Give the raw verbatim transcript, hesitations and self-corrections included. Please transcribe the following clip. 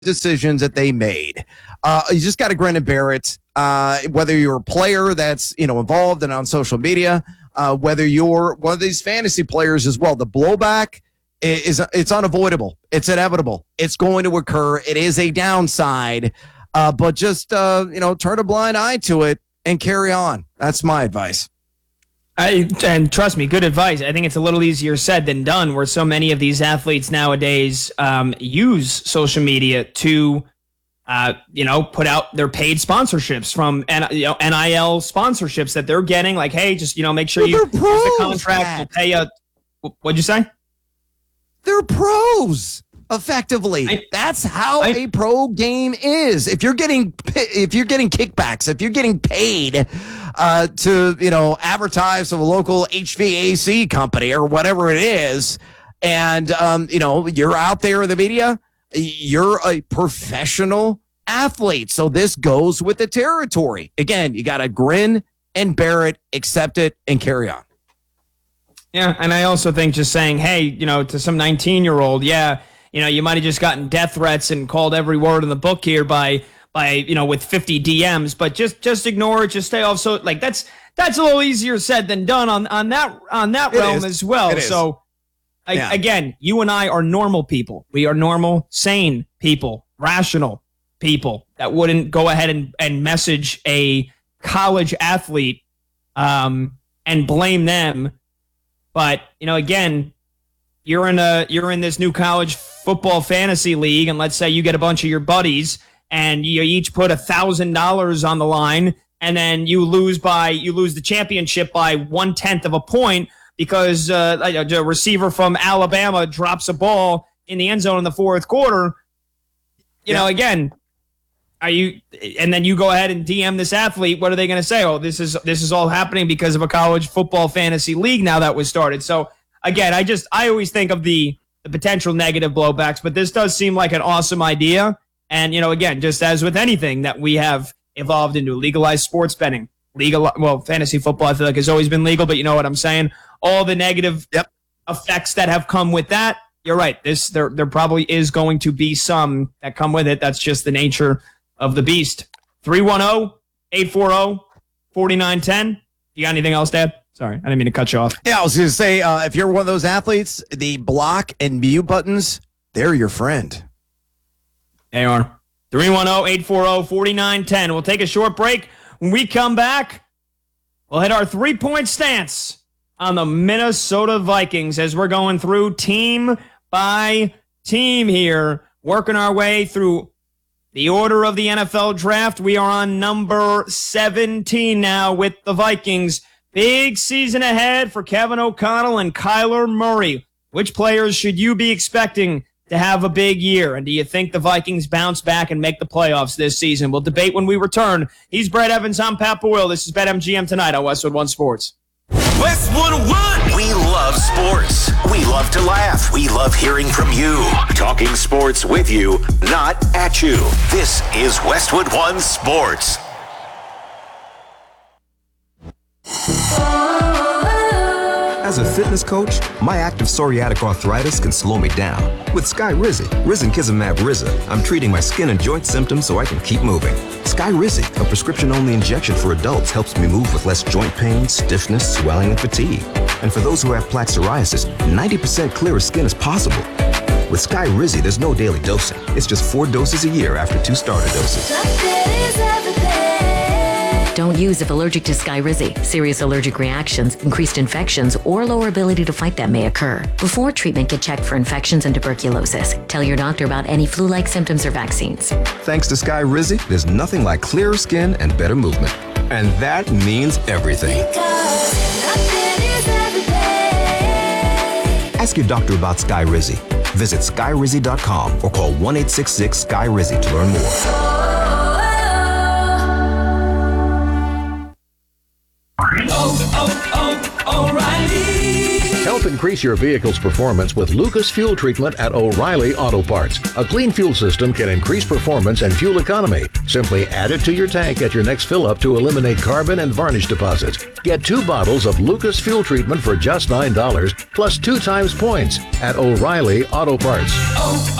decisions that they made. Uh, you just got to grin and bear it. Uh, whether you're a player that's, you know, involved and on social media, uh, whether you're one of these fantasy players as well, the blowback is, is it's unavoidable. It's inevitable. It's going to occur. It is a downside, uh, but just, uh, you know, turn a blind eye to it and carry on. That's my advice. I, and trust me, good advice. I think it's a little easier said than done, where so many of these athletes nowadays um, use social media to, uh, you know, put out their paid sponsorships from N- you know, N I L sponsorships that they're getting. Like, hey, just, you know, make sure well, you use pros, the contract will pay a. What'd you say? They're pros. Effectively, I, that's how I, a pro game is. If you're getting if you're getting kickbacks, if you're getting paid uh, to you know advertise to a local H V A C company or whatever it is, and um, you know you're out there in the media, you're a professional athlete. So this goes with the territory. Again, you got to grin and bear it, accept it, and carry on. Yeah, and I also think just saying, hey, you know, to some nineteen-year-old, yeah. You know, you might have just gotten death threats and called every word in the book here by, by you know, with fifty D Ms. But just just ignore it. Just stay off. So, like, that's that's a little easier said than done on on that on that realm as well. So, I, yeah. again, you and I are normal people. We are normal, sane people, rational people that wouldn't go ahead and, and message a college athlete um, and blame them. But, you know, again, you're in a you're in this new college football fantasy league, and let's say you get a bunch of your buddies and you each put a thousand dollars on the line, and then you lose by you lose the championship by one tenth of a point because uh, a receiver from Alabama drops a ball in the end zone in the fourth quarter. You yeah. know, again, are you? And then you go ahead and D M this athlete. What are they going to say? Oh, this is this is all happening because of a college football fantasy league now that was started. So again, I just I always think of the. the potential negative blowbacks, but this does seem like an awesome idea. And, you know, again, just as with anything that we have evolved into, legalized sports betting, legal, well, fantasy football, I feel like has always been legal, but you know what I'm saying? All the negative yep. effects that have come with that. You're right. This, there, there probably is going to be some that come with it. That's just the nature of the beast. three one zero, eight four zero, four nine one zero. You got anything else, Dad? Sorry, I didn't mean to cut you off. Yeah, I was going to say, uh, if you're one of those athletes, the block and mute buttons, they're your friend. They are. three one zero, eight four zero, four nine one zero. We'll take a short break. When we come back, we'll hit our three-point stance on the Minnesota Vikings as we're going through team by team here, working our way through the order of the N F L draft. We are on number seventeen now with the Vikings. Big season ahead for Kevin O'Connell and Kyler Murray. Which players should you be expecting to have a big year? And do you think the Vikings bounce back and make the playoffs this season? We'll debate when we return. He's Brett Evans. I'm Pat Boyle. This is BetMGM tonight on Westwood One Sports. Westwood One. We love sports. We love to laugh. We love hearing from you. Talking sports with you, not at you. This is Westwood One Sports. As a fitness coach, my active psoriatic arthritis can slow me down. With Skyrizi, Risankizumab Riza, I'm treating my skin and joint symptoms so I can keep moving. Skyrizi, a prescription-only injection for adults, helps me move with less joint pain, stiffness, swelling, and fatigue. And for those who have plaque psoriasis, ninety percent clearer skin is possible. With Skyrizi, there's no daily dosing. It's just four doses a year after two starter doses. Don't use if allergic to Skyrizi. Serious allergic reactions, increased infections, or lower ability to fight them may occur. Before treatment, get checked for infections and tuberculosis. Tell your doctor about any flu-like symptoms or vaccines. Thanks to Skyrizi, there's nothing like clearer skin and better movement. And that means everything. Ask your doctor about Skyrizi. Visit Skyrizi dot com or call one eight six six Sky Rizi to learn more. Oh, oh, O'Reilly. Help increase your vehicle's performance with Lucas Fuel Treatment at O'Reilly Auto Parts. A clean fuel system can increase performance and fuel economy. Simply add it to your tank at your next fill-up to eliminate carbon and varnish deposits. Get two bottles of Lucas Fuel Treatment for just nine dollars, plus two times points at O'Reilly Auto Parts. Oh,